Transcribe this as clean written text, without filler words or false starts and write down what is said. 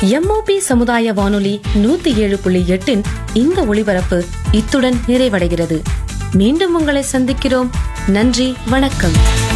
MOP சமுதாய வானொலி 107.8 இந்த ஒளிபரப்பு இத்துடன் நிறைவடைகிறது. மீண்டும் உங்களை சந்திக்கிறோம். நன்றி, வணக்கம்.